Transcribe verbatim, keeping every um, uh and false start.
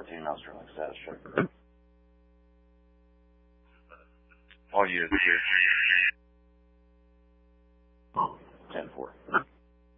fourteen now, Sterling status check. All units here. ten four.